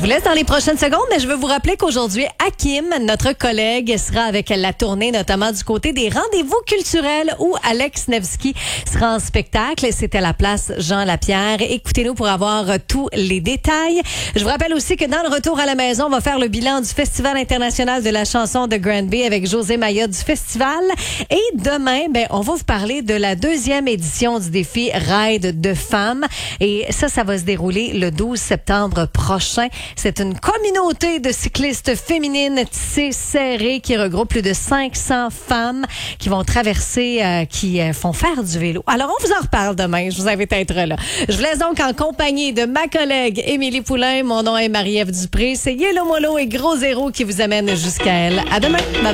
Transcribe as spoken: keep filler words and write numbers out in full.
vous laisse dans les prochaines secondes, mais je veux vous rappeler qu'aujourd'hui, Hakim, notre collègue, sera avec la tournée, notamment du côté des rendez-vous culturels où Alex Nevsky sera en spectacle. C'est à la place Jean Lapierre. Écoutez-nous pour avoir tous les détails. Je vous rappelle aussi que dans le retour à la maison, on va faire le bilan du Festival international de la chanson de Granby avec José Maillotte du festival. Et demain, ben, on va vous parler de la deuxième édition du défi Ride de femmes. Et ça, ça va se dérouler le douze septembre prochain. C'est une communauté de cyclistes féminines tissées serrées qui regroupe plus de cinq cents femmes qui vont traverser, euh, qui euh, font faire du vélo. Alors, on vous en reparle demain. Je vous invite à être là. Je vous laisse donc en compagnie de ma collègue Émilie Poulain. Mon nom est Marie-Ève Dupré. C'est Yellow Molo et Gros Zéro qui vous amène jusqu'à elle. À demain. Bye bye.